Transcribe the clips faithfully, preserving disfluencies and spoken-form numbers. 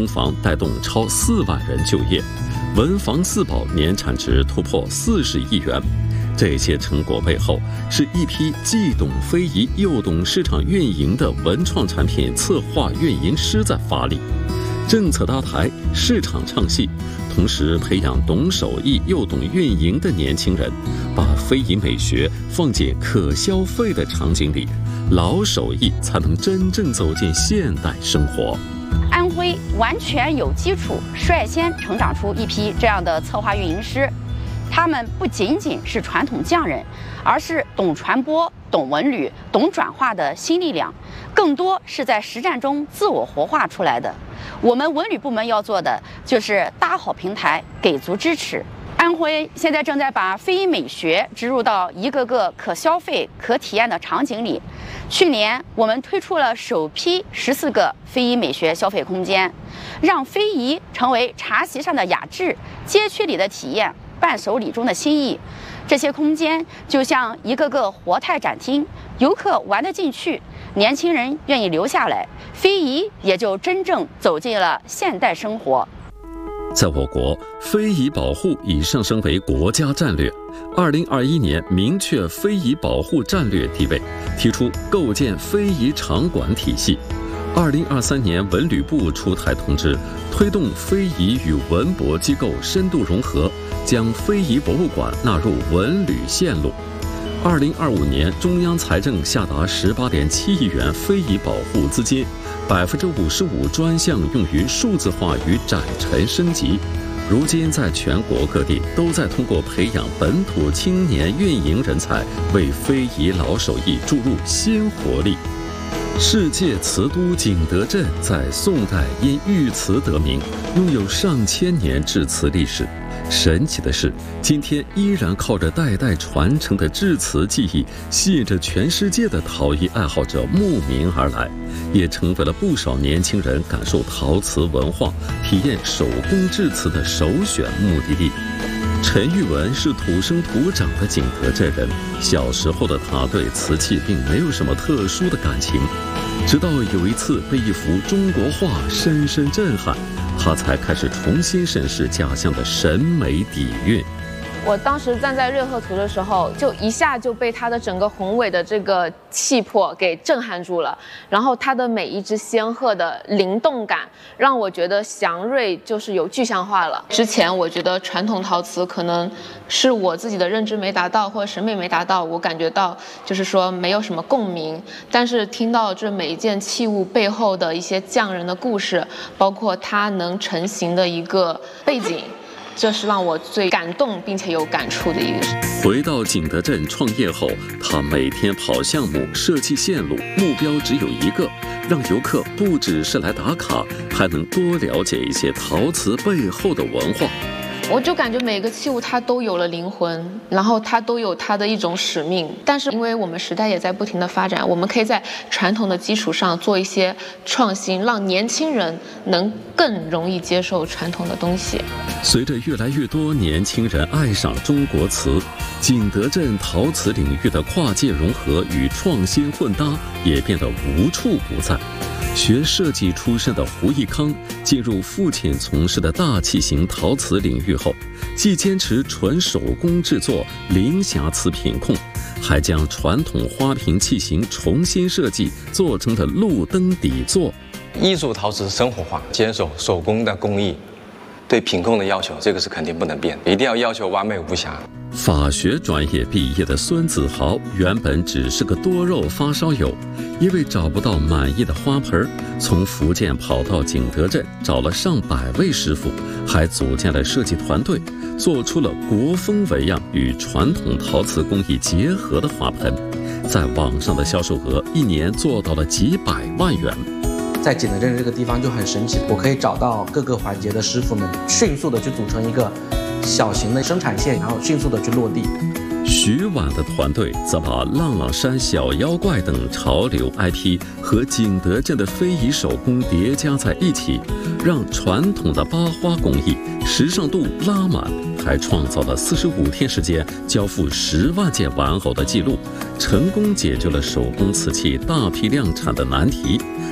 房带动超四万人就业，文房四宝年产值突破四十亿元。这些成果背后，是一批既懂非遗又懂市场运营的文创产品策划运营师在发力。政策搭台，市场唱戏，同时培养懂手艺又懂运营的年轻人，把非遗美学放进可消费的场景里，老手艺才能真正走进现代生活。 安徽完全有基础，率先成长出一批这样的策划运营师。他们不仅仅是传统匠人，而是懂传播、懂文旅、懂转化的新力量，更多是在实战中自我活化出来的。我们文旅部门要做的就是搭好平台，给足支持。安徽现在正在把非遗美学植入到一个个可消费、可体验的场景里。去年，我们推出了首批十四个非遗美学消费空间，让非遗成为茶席上的雅致，街区里的体验，伴手礼中的心意。这些空间就像一个个活态展厅，游客玩得进去，年轻人愿意留下来，非遗也就真正走进了现代生活。 在我国，非遗保护已上升为国家战略。二零二一年明确非遗保护战略地位，提出构建非遗场馆体系。二零二三年，文旅部出台通知，推动非遗与文博机构深度融合，将非遗博物馆纳入文旅线路。二零二五年，中央财政下达十八点七亿元非遗保护资金，百分之五十五专项用于数字化与展陈升级。如今，在全国各地都在通过培养本土青年运营人才，为非遗老手艺注入新活力。世界瓷都景德镇在宋代因御瓷得名，拥有上千年制瓷历史。神奇的是，今天依然靠着代代传承的制瓷技艺，吸引着全世界的陶艺爱好者慕名而来，也成为了不少年轻人感受陶瓷文化、体验手工制瓷的首选目的地。陈玉文是土生土长的景德镇人，小时候的他对瓷器并没有什么特殊的感情，直到有一次被一幅中国画深深震撼，他才开始重新审视家乡的审美底蕴。 我当时站在瑞鹤图的时候，就一下就被它的整个宏伟的这个气魄给震撼住了。然后它的每一只仙鹤的灵动感，让我觉得祥瑞就是有具象化了。之前我觉得传统陶瓷可能是我自己的认知没达到，或者审美没达到，我感觉到就是说没有什么共鸣。但是听到这每一件器物背后的一些匠人的故事，包括它能成型的一个背景，这是让我最感动并且有感触的一个事。 回到景德镇创业后，他每天跑项目、设计线路，目标只有一个，让游客不只是来打卡，还能多了解一些陶瓷背后的文化。 我就感觉每个器物它都有了灵魂，然后它都有它的一种使命。但是因为我们时代也在不停的发展，我们可以在传统的基础上做一些创新，让年轻人能更容易接受传统的东西。 随着越来越多年轻人爱上中国瓷，景德镇陶瓷领域的跨界融合与创新混搭也变得无处不在。学设计出身的胡一康进入父亲从事的大器型陶瓷领域后，既坚持纯手工制作、零瑕疵品控，还将传统花瓶器型重新设计，做成了路灯底座。 艺术陶瓷生活化，坚守手工的工艺，对品控的要求，这个是肯定不能变，一定要要求完美无瑕。 法学专业毕业的孙子豪原本只是个多肉发烧友，因为找不到满意的花盆，从福建跑到景德镇，找了上百位师傅，还组建了设计团队，做出了国风纹样与传统陶瓷工艺结合的花盆，在网上的销售额一年做到了几百万元。 在景德镇这个地方就很神奇，我可以找到各个环节的师傅们，迅速的去组成一个小型的生产线，然后迅速的去落地。 徐婉的团队则把浪浪山小妖怪等潮流 I P 和景德镇的非遗手工叠加在一起，让传统的八花工艺时尚度拉满，还创造了四十五天时间交付十万件玩偶的记录，成功解决了手工瓷器大批量产的难题，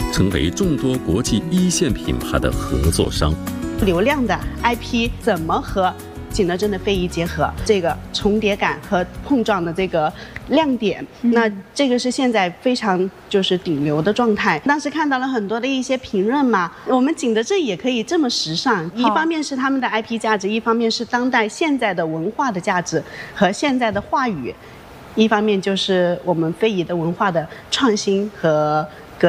成为众多国际一线品牌的合作商。 流量的 I P 怎么和景德镇的非遗结合，这个重叠感和碰撞的这个亮点，嗯、那这个是现在非常就是顶流的状态。当时看到了很多的一些评论嘛，我们景德镇也可以这么时尚，一方面是他们的 I P 价值，一方面是当代现在的文化的价值和现在的话语，一方面就是我们非遗的文化的创新和